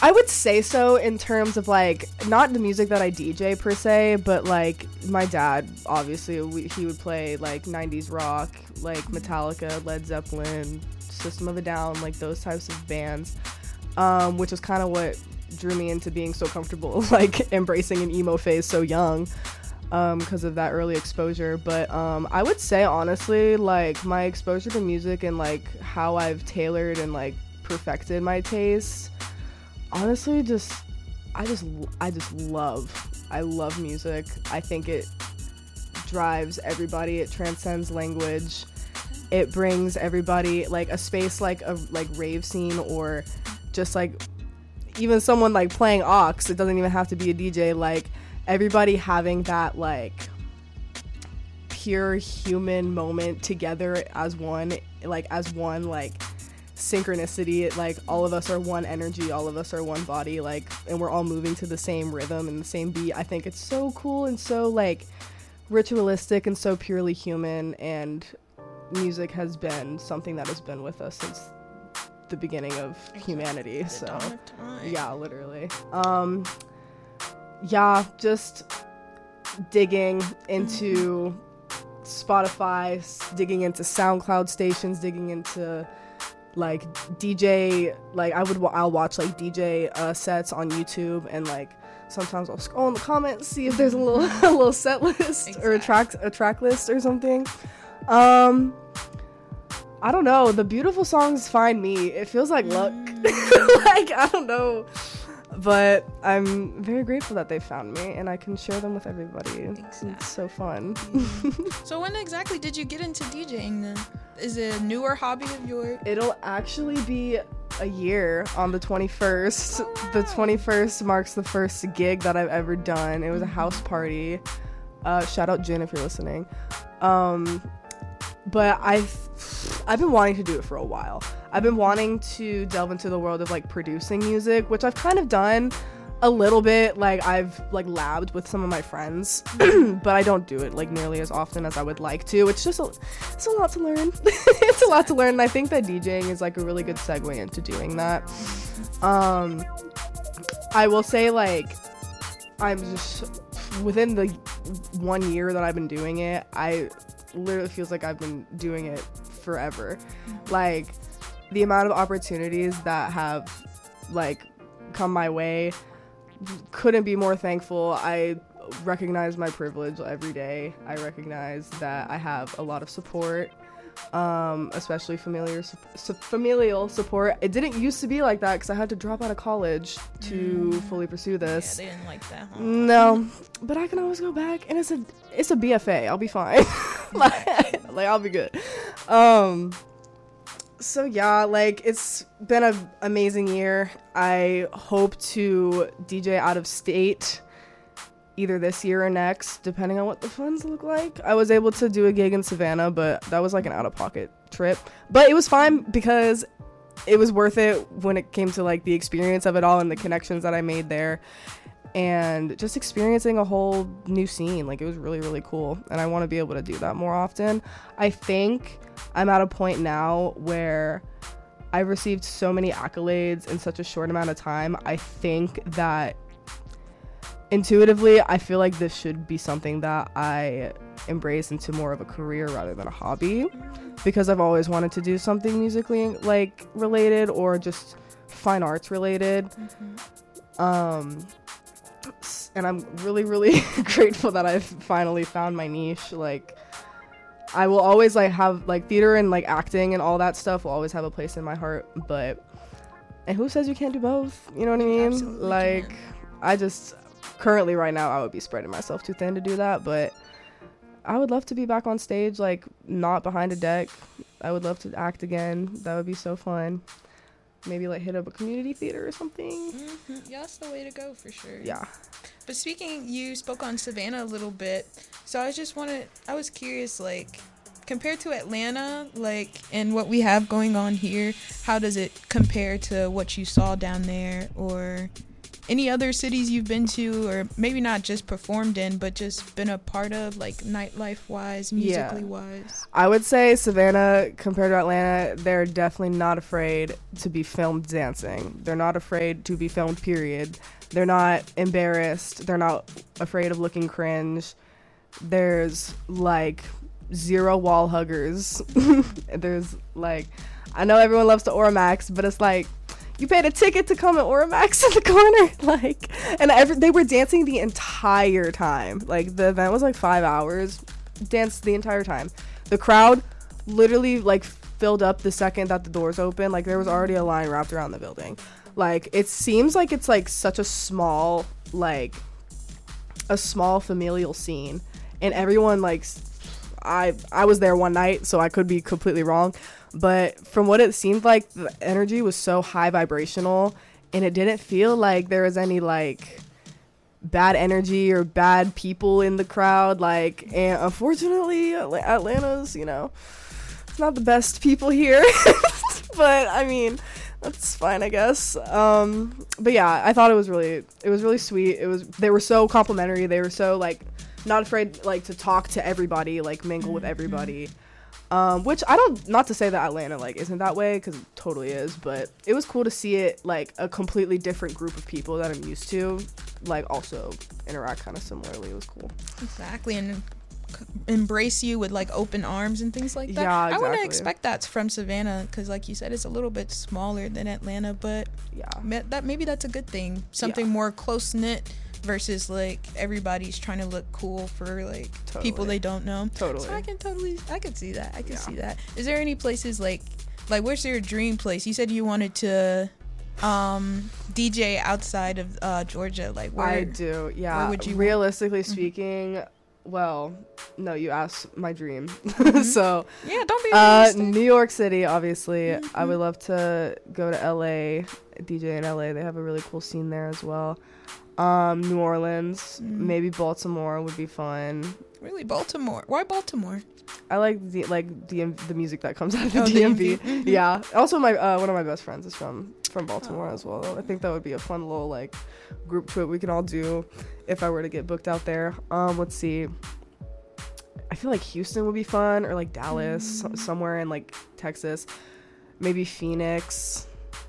I would say so in terms of, like, not the music that I DJ per se, but, like, my dad, obviously, he would play, like, 90s rock, like, Metallica, Led Zeppelin, System of a Down, like, those types of bands, which is kind of what drew me into being so comfortable, like, embracing an emo phase so young, because of that early exposure. But I would say, honestly, like, my exposure to music and, like, how I've tailored and, like, perfected my taste, honestly, I love music. I think it drives everybody. It transcends language. It brings everybody, like, a space like a rave scene, or just like even someone like playing aux. It doesn't even have to be a DJ. Like, everybody having that, like, pure human moment together as one, like synchronicity. Like, all of us are one energy, all of us are one body, like, and we're all moving to the same rhythm and the same beat. I think it's so cool and so, like, ritualistic and so purely human, and music has been something that has been with us since the beginning of humanity. So yeah, literally. Yeah, just digging into Spotify, digging into SoundCloud stations, digging into, like, DJ, like, I'll watch, like, DJ sets on YouTube, and, like, sometimes I'll scroll in the comments, see if there's a little set list, or a track list or something. I don't know, the beautiful songs find me. It feels like luck. Like, I don't know, but I'm very grateful that they found me, and I can share them with everybody. Exactly. It's so fun. So when exactly did you get into DJing then? Is it a newer hobby of yours? It'll actually be a year on the 21st. Oh, wow. The 21st marks the first gig that I've ever done. It was a house party. Shout out Jen if you're listening. But I've been wanting to do it for a while. I've been wanting to delve into the world of, like, producing music, which I've kind of done a little bit. Like, I've, like, labbed with some of my friends, but I don't do it, like, nearly as often as I would like to. It's just it's a lot to learn. It's a lot to learn, and I think that DJing is, like, a really good segue into doing that. I will say, like, I'm just, within the 1 year that I've been doing it, I literally feels like I've been doing it forever. Like, the amount of opportunities that have, like, come my way, couldn't be more thankful. I recognize my privilege every day. I recognize that I have a lot of support, especially familial support. It didn't used to be like that because I had to drop out of college to fully pursue this. Yeah, they didn't like that, huh? No, but I can always go back, and it's a BFA. I'll be fine. like I'll be good. So yeah, like, it's been an amazing year. I hope to DJ out of state either this year or next, depending on what the funds look like. I was able to do a gig in Savannah, but that was like an out-of-pocket trip. But it was fine because it was worth it when it came to, like, the experience of it all and the connections that I made there. And just experiencing a whole new scene. Like, it was really, really cool. And I want to be able to do that more often. I think I'm at a point now where I've received so many accolades in such a short amount of time. I think that intuitively, I feel like this should be something that I embrace into more of a career rather than a hobby, because I've always wanted to do something musically, like, related, or just fine arts related. And I'm really, really grateful that I've finally found my niche. Like, I will always, like, have, like, theater and, like, acting and all that stuff will always have a place in my heart, and who says you can't do both? You know what I mean? Absolutely like, can. I just, currently right now, I would be spreading myself too thin to do that, but I would love to be back on stage, like, not behind a deck. I would love to act again. That would be so fun. Maybe, like, hit up a community theater or something. Yeah, that's the way to go for sure. Yeah. But speaking, you spoke on Savannah a little bit, so I was curious, like, compared to Atlanta, like, and what we have going on here, how does it compare to what you saw down there, or any other cities you've been to, or maybe not just performed in, but just been a part of, like nightlife wise, musically wise? I would say Savannah, compared to Atlanta, they're definitely not afraid to be filmed dancing. They're not afraid to be filmed, period. They're not embarrassed. They're not afraid of looking cringe. There's like 0 wall huggers. There's like, I know everyone loves the Oramax, but it's like, you paid a ticket to come at Oramax in the corner, like, and they were dancing the entire time. Like, the event was like 5 hours, danced the entire time. The crowd literally like filled up the second that the doors opened. Like, there was already a line wrapped around the building. Like, it seems like it's like such a small familial scene, and everyone like, I was there one night, so I could be completely wrong. But from what it seemed like, the energy was so high vibrational, and it didn't feel like there was any like bad energy or bad people in the crowd. Like, and unfortunately, Atlanta's, you know, it's not the best people here. But I mean, that's fine, I guess. But yeah, I thought it was really sweet. They were so complimentary. They were so like not afraid like to talk to everybody, like mingle with everybody. Which not to say that Atlanta like isn't that way, because it totally is, but it was cool to see it like a completely different group of people that I'm used to, like also interact kind of similarly. It was cool. Exactly, and embrace you with like open arms and things like that. Yeah, exactly. I wouldn't expect that from Savannah, because like you said, it's a little bit smaller than Atlanta, but yeah, maybe that's a good thing. Something more close knit. Versus like everybody's trying to look cool for like people they don't know. Totally. So I could see that. I can see that. Is there any places like where's your dream place? You said you wanted to DJ outside of Georgia. Like where? I do. Yeah. Where would you realistically speaking? Well, no, you asked my dream. So yeah, don't be realistic. New York City, obviously. I would love to go to LA, DJ in LA. They have a really cool scene there as well. New Orleans, maybe Baltimore would be fun. Really, Baltimore? Why Baltimore? I like the music that comes out of the DMV. Mm-hmm. Yeah. Also, my one of my best friends is from Baltimore as well. I think that would be a fun little like group trip we can all do if I were to get booked out there. Let's see. I feel like Houston would be fun, or like Dallas, somewhere in like Texas, maybe Phoenix.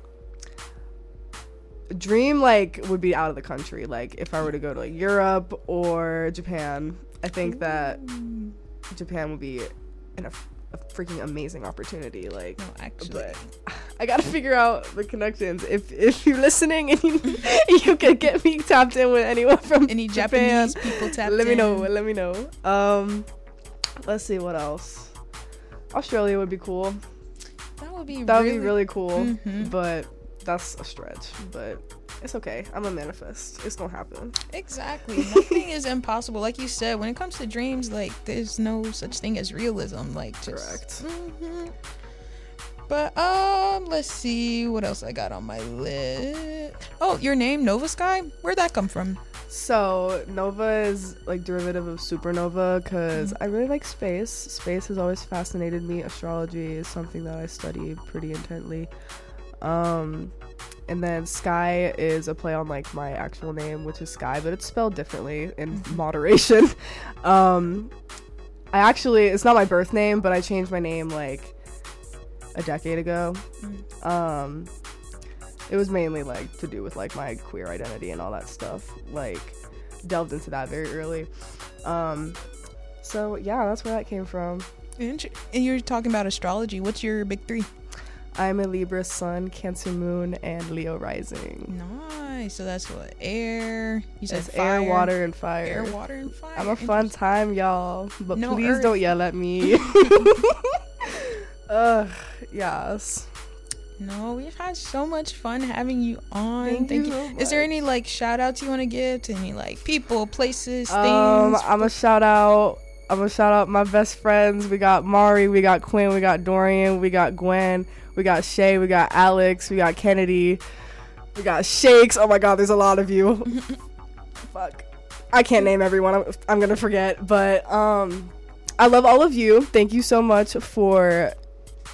Dream like would be out of the country, like if I were to go to like Europe or Japan. I think that Japan would be a freaking amazing opportunity. Like, no, actually, but I gotta figure out the connections. If you're listening and you can get me tapped in with anyone from any Japan, Japanese people tapped let me in. Let me know. Let's see what else. Australia would be cool. That would be really cool. But that's a stretch, but it's okay. I'm a manifest. It's gonna happen. Exactly. Nothing is impossible. Like you said, when it comes to dreams, like there's no such thing as realism. Like just, correct. But let's see what else I got on my list. Oh, your name, Nova Sky? Where'd that come from? So Nova is like derivative of supernova, because I really like space. Space has always fascinated me. Astrology is something that I study pretty intently. And then Sky is a play on like my actual name, which is Sky, but it's spelled differently in moderation. It's not my birth name, but I changed my name like a decade ago. It was mainly like to do with like my queer identity and all that stuff, like delved into that very early. So yeah, that's where that came from. And you're talking about astrology. What's your big three? I'm a Libra sun, Cancer moon, and Leo rising. Nice. So that's what? Air. You said fire. Air, water, and fire. Air, water, and fire. I'm a fun time, y'all. But no please earth. don't yell at me. Yes. No, we've had so much fun having you on. Thank you so much. Is there any like shout outs you want to give to any like people, places, things? I'm gonna shout out my best friends. We got Mari, we got Quinn, we got Dorian, we got Gwen, we got Shay, we got Alex, we got Kennedy, we got Shakes. Oh my god, there's a lot of you. Fuck, I can't name everyone. I'm gonna forget, but I love all of you. Thank you so much for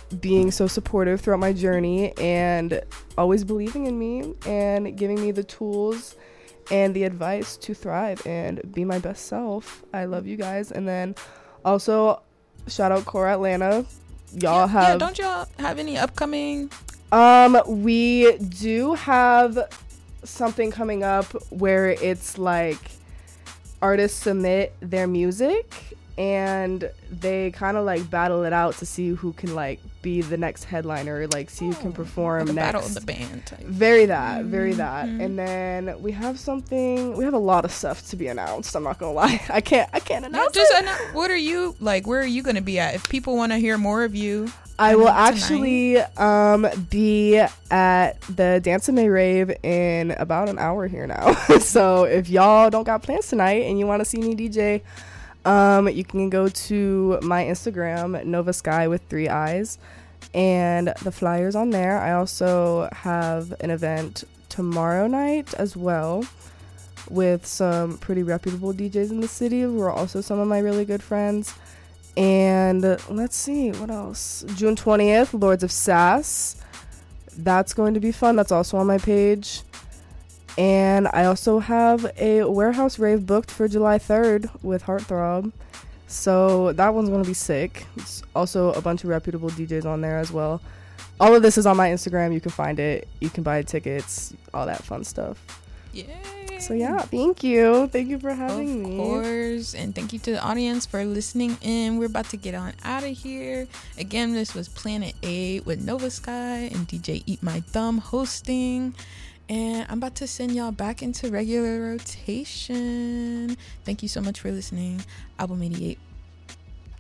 being so supportive throughout my journey and always believing in me and giving me the tools and the advice to thrive and be my best self. I love you guys. And then also shout out Cora Atlanta. Don't y'all have any upcoming? We do have something coming up where it's like artists submit their music and they kind of like battle it out to see who can like be the next headliner, like see who can perform like next. Battle of the band type. Very that. And then we have a lot of stuff to be announced. I'm not gonna lie. I can't announce it. What are you like? Where are you gonna be at? If people want to hear more of you, I will actually be at the Dance of May rave in about an hour here now. So if y'all don't got plans tonight and you want to see me DJ, you can go to my Instagram, Nova Sky with 3 eyes, and the flyer's on there. I also have an event tomorrow night as well with some pretty reputable DJs in the city who are also some of my really good friends. And let's see, what else? June 20th, Lords of Sass. That's going to be fun. That's also on my page. And I also have a warehouse rave booked for July 3rd with Heartthrob. So that one's going to be sick. It's also a bunch of reputable DJs on there as well. All of this is on my Instagram. You can find it. You can buy tickets, all that fun stuff. Yay. So yeah, thank you. Thank you for having me. Of course. And thank you to the audience for listening in. We're about to get on out of here. Again, this was Planet 8 with Nova Sky and DJ Eat My Thumb hosting. And I'm about to send y'all back into regular rotation. Thank you so much for listening. Album 88.